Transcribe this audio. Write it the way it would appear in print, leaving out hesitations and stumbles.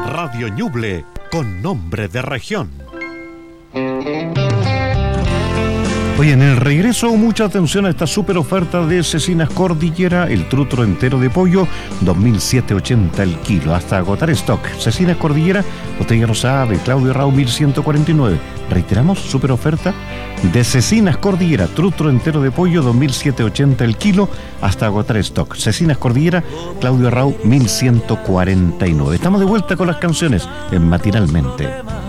Radio Ñuble, con nombre de región. Oye, en el regreso, mucha atención a esta super oferta de Cecinas Cordillera, el trutro entero de pollo, 2.780 el kilo, hasta agotar stock. Cecinas Cordillera, botella rosada de Claudio Rau, 1.149. Reiteramos, super oferta de Cecinas Cordillera, trutro entero de pollo, 2.780 el kilo, hasta agotar stock. Cecinas Cordillera, Claudio Rau, 1.149. Estamos de vuelta con las canciones en Matinalmente.